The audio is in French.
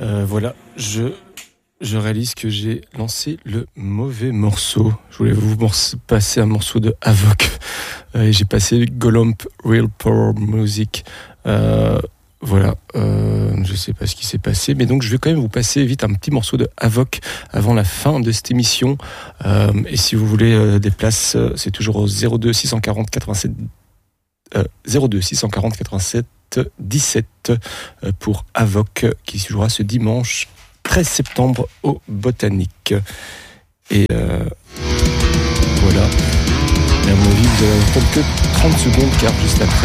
Voilà, je réalise que j'ai lancé le mauvais morceau. Je voulais vous passer un morceau de Havok. Et j'ai passé Golomp Real Power Music. Voilà, je sais pas ce qui s'est passé, mais donc je vais quand même vous passer vite un petit morceau de Havok avant la fin de cette émission. Et si vous voulez des places, c'est toujours au 02 640 87 17 pour Havok qui se jouera ce dimanche 13 septembre au Botanique. Et voilà. Et à mon avis, vous allez attendre que 30 secondes car juste après